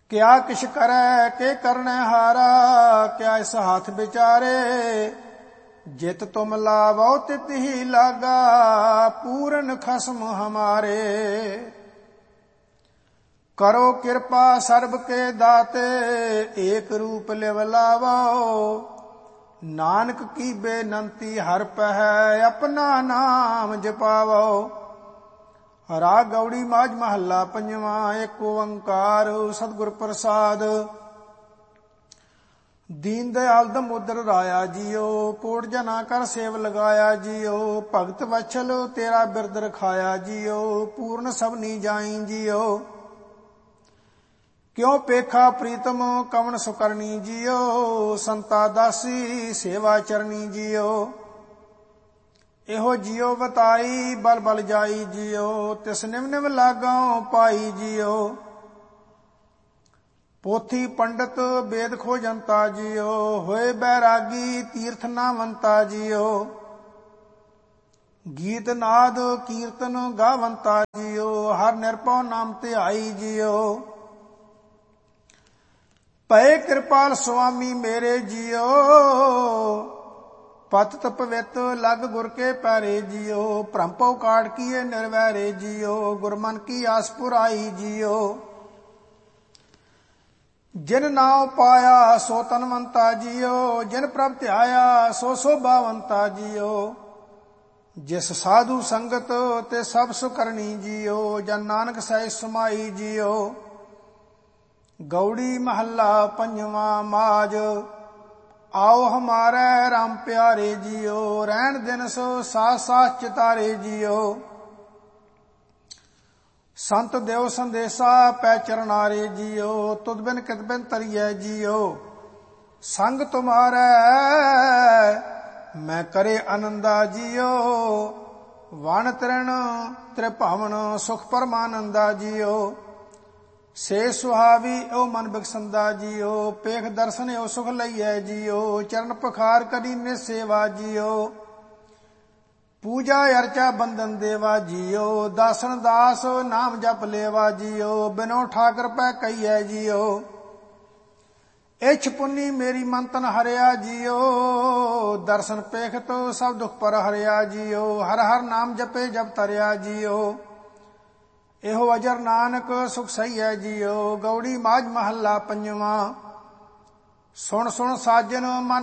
क्या किश करै के करने हारा, क्या इस हाथ विचारे। जित तुम लावो तित ही लागा, पूरन खसम हमारे। करो कृपा सर्ब के दाते, एक रूप लिव लावो। नानक की बेनंती हर पह, अपना नाम जपावो। राग गौड़ी माਝ महला पंजवा। एक ओंकार सतगुर प्रसाद। दीन दयाल दमोदर राया जियो, कोट जना कर सेव लगाया जियो। भगत वत्सल तेरा बिरद रखाया जियो, पूर्ण सबनी जाई जियो। क्यों पेखा प्रीतम कवन सुकरनी जियो, संता दासी सेवा चरनी जियो। एहो जियो बताई बल बल जाई जियो, तिस निव निव लागों पाई जियो। पोथी पंडित वेद खोजंता जियो, होए बैरागी तीर्थ नावंता जियो। गीत नाद कीर्तन गावंता जियो, हर निरपौ नाम ध्याई जियो। पए कृपाल स्वामी मेरे जियो, पतित पवित लग गुर के पैरे जियो। भ्रम पौ काट किए निर्वैरे जियो, गुरमन की आस पुराई जियो। जिन नाव पाया सो तनवंता जियो, जिन प्रभ ध्याया सो शोभावंता जियो। जिस साधु संगत ते सब सुकरनी जियो, जन नानक सह समाई जियो। गौड़ी महला पंजवा माज। आओ हमारे राम प्यारे जियो, रहन दिन सो साथ साथ चितारे जियो। संत देव संदेशा पै चरनारे जियो, तुद बिन कित बिन तरिए जियो। संग तुम्हारे मैं करे आनंदा जियो, वन तृण त्रिभावन सुख परमानंदा जियो। से सुहावी ओ मन बिकसंदा जियो, पेख दर्शन ओ सुख लइए जियो। चरण पखार करी निज सेवा जियो, पूजा अर्चा बंदन देवा जियो। दासन दास नाम जप लेवा जियो, बिनो ठाकर पै कहिए जियो। इछ पुन्नी मेरी मंतन हरिया जियो, दर्शन पेख तो सब दुख पर हरिया जियो। हर हर नाम जपे जप तरिया जियो, एहो अजर नानक सुख सही है जियो। गौड़ी माਝ महला पंजवा। सुन सुन साजन मन